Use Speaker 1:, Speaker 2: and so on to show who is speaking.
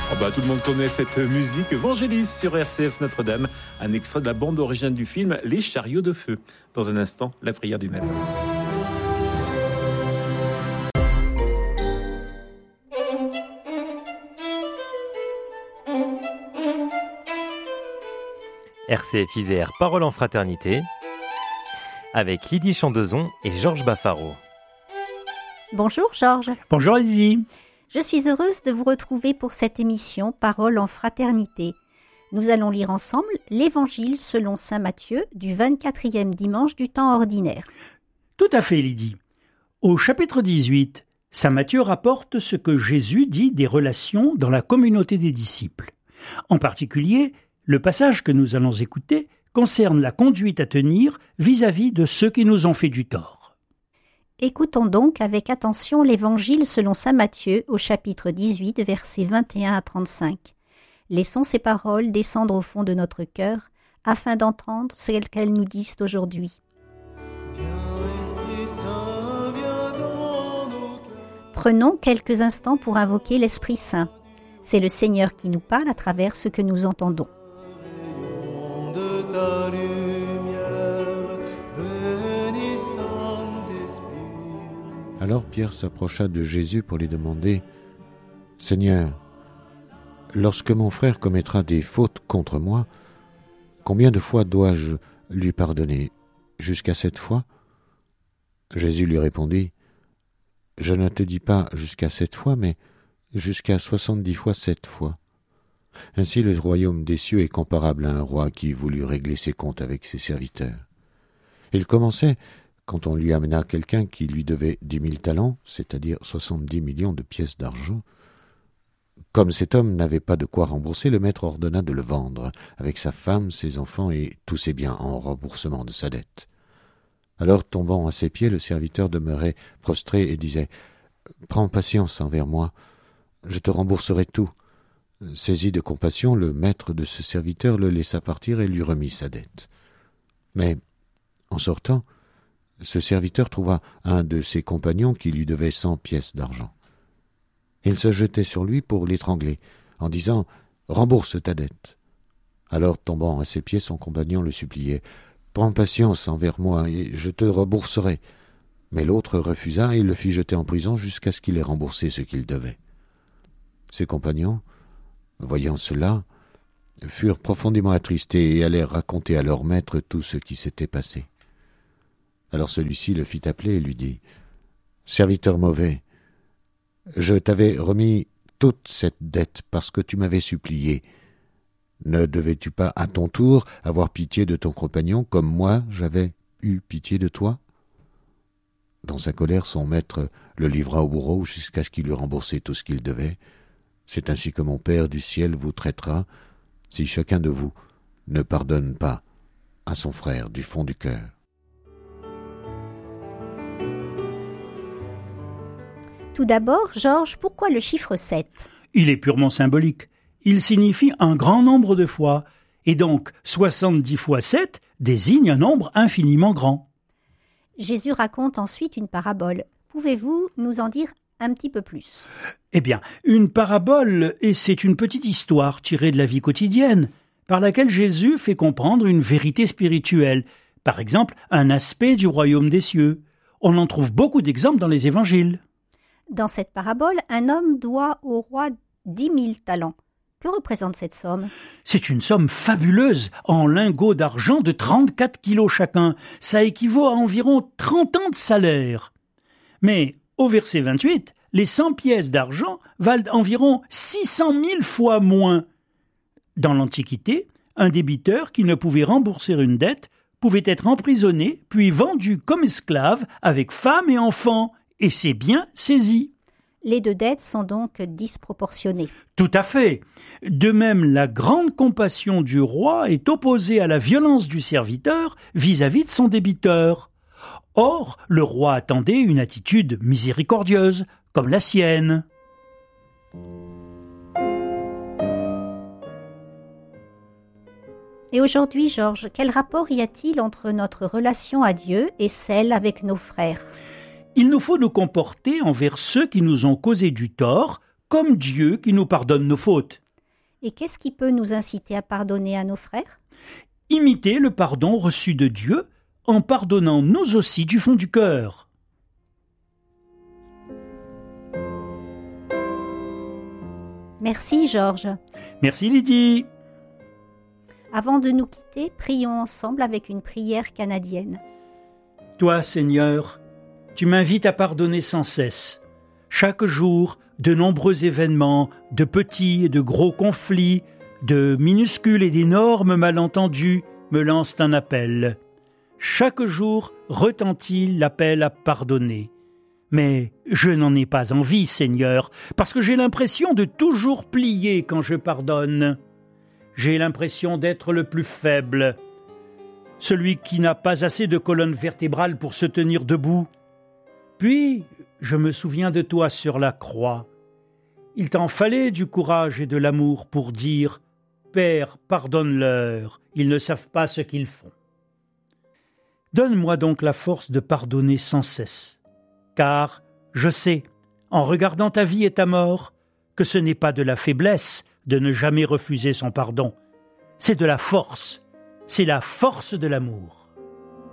Speaker 1: Tout le monde connaît cette musique évangéliste sur RCF Notre-Dame, un extrait de la bande originale du film Les chariots de feu. Dans un instant, la prière du matin.
Speaker 2: RCF Isère, Parole en Fraternité, avec Lydie Chandezon et Georges Baffaro.
Speaker 3: Bonjour Georges.
Speaker 4: Bonjour Lydie.
Speaker 3: Je suis heureuse de vous retrouver pour cette émission Parole en Fraternité. Nous allons lire ensemble l'Évangile selon saint Matthieu du 24e dimanche du temps ordinaire.
Speaker 4: Tout à fait Lydie. Au chapitre 18, saint Matthieu rapporte ce que Jésus dit des relations dans la communauté des disciples. En particulier, le passage que nous allons écouter concerne la conduite à tenir vis-à-vis de ceux qui nous ont fait du tort.
Speaker 3: Écoutons donc avec attention l'Évangile selon saint Matthieu au chapitre 18, versets 21 à 35. Laissons ces paroles descendre au fond de notre cœur, afin d'entendre ce qu'elles nous disent aujourd'hui. Prenons quelques instants pour invoquer l'Esprit Saint. C'est le Seigneur qui nous parle à travers ce que nous entendons.
Speaker 5: Alors Pierre s'approcha de Jésus pour lui demander « Seigneur, lorsque mon frère commettra des fautes contre moi, combien de fois dois-je lui pardonner? Jusqu'à 7 fois ?» Jésus lui répondit « Je ne te dis pas jusqu'à 7 fois, mais jusqu'à 70 fois 7 fois. » Ainsi le royaume des cieux est comparable à un roi qui voulut régler ses comptes avec ses serviteurs. Il commençait quand on lui amena quelqu'un qui lui devait 10 000 talents, c'est-à-dire 70 millions de pièces d'argent. Comme cet homme n'avait pas de quoi rembourser, le maître ordonna de le vendre, avec sa femme, ses enfants et tous ses biens, en remboursement de sa dette. Alors, tombant à ses pieds, le serviteur demeurait prostré et disait « Prends patience envers moi, je te rembourserai tout. » Saisi de compassion, le maître de ce serviteur le laissa partir et lui remit sa dette. Mais, en sortant, ce serviteur trouva un de ses compagnons qui lui devait 100 pièces d'argent. Il se jetait sur lui pour l'étrangler, en disant « Rembourse ta dette ». Alors, tombant à ses pieds, son compagnon le suppliait « Prends patience envers moi et je te rembourserai ». Mais l'autre refusa et le fit jeter en prison jusqu'à ce qu'il ait remboursé ce qu'il devait. Ses compagnons, voyant cela, furent profondément attristés et allèrent raconter à leur maître tout ce qui s'était passé. Alors celui-ci le fit appeler et lui dit « Serviteur mauvais, je t'avais remis toute cette dette parce que tu m'avais supplié. Ne devais-tu pas à ton tour avoir pitié de ton compagnon comme moi j'avais eu pitié de toi ?» Dans sa colère, son maître le livra au bourreau jusqu'à ce qu'il lui remboursait tout ce qu'il devait. C'est ainsi que mon Père du ciel vous traitera si chacun de vous ne pardonne pas à son frère du fond du cœur.
Speaker 3: Tout d'abord, Georges, pourquoi le chiffre 7 ?
Speaker 4: Il est purement symbolique. Il signifie un grand nombre de fois, et donc 70 fois 7 désigne un nombre infiniment grand.
Speaker 3: Jésus raconte ensuite une parabole. Pouvez-vous nous en dire un petit peu plus ?
Speaker 4: Eh bien, une parabole, et c'est une petite histoire tirée de la vie quotidienne, par laquelle Jésus fait comprendre une vérité spirituelle, par exemple un aspect du royaume des cieux. On en trouve beaucoup d'exemples dans les évangiles.
Speaker 3: Dans cette parabole, un homme doit au roi 10 000 talents. Que représente cette somme ?
Speaker 4: C'est une somme fabuleuse, en lingots d'argent de 34 kilos chacun. Ça équivaut à environ 30 ans de salaire. Mais, au verset 28, les 100 pièces d'argent valent environ 600 000 fois moins. Dans l'Antiquité, un débiteur qui ne pouvait rembourser une dette pouvait être emprisonné puis vendu comme esclave avec femme et enfants, et ses biens saisis.
Speaker 3: Les deux dettes sont donc disproportionnées.
Speaker 4: Tout à fait. De même, la grande compassion du roi est opposée à la violence du serviteur vis-à-vis de son débiteur. Or, le roi attendait une attitude miséricordieuse, comme la sienne.
Speaker 3: Et aujourd'hui, Georges, quel rapport y a-t-il entre notre relation à Dieu et celle avec nos frères ?
Speaker 4: Il nous faut nous comporter envers ceux qui nous ont causé du tort comme Dieu qui nous pardonne nos fautes.
Speaker 3: Et qu'est-ce qui peut nous inciter à pardonner à nos frères?
Speaker 4: Imiter le pardon reçu de Dieu en pardonnant nous aussi du fond du cœur.
Speaker 3: Merci Georges.
Speaker 4: Merci Lydie.
Speaker 3: Avant de nous quitter, prions ensemble avec une prière canadienne.
Speaker 4: Toi, Seigneur, tu m'invites à pardonner sans cesse. Chaque jour, de nombreux événements, de petits et de gros conflits, de minuscules et d'énormes malentendus me lancent un appel. Chaque jour retentit l'appel à pardonner. Mais je n'en ai pas envie, Seigneur, parce que j'ai l'impression de toujours plier quand je pardonne. J'ai l'impression d'être le plus faible, celui qui n'a pas assez de colonne vertébrale pour se tenir debout. Puis, je me souviens de toi sur la croix. Il t'en fallait du courage et de l'amour pour dire « Père, pardonne-leur, ils ne savent pas ce qu'ils font. » Donne-moi donc la force de pardonner sans cesse, car je sais, en regardant ta vie et ta mort, que ce n'est pas de la faiblesse de ne jamais refuser son pardon, c'est de la force, c'est la force de l'amour.